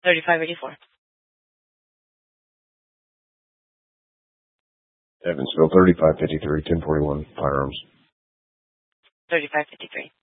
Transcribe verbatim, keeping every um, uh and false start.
thirty-five eighty-four. Evansville, thirty-five fifty-three, ten forty-one, firearms. thirty-five fifty-three.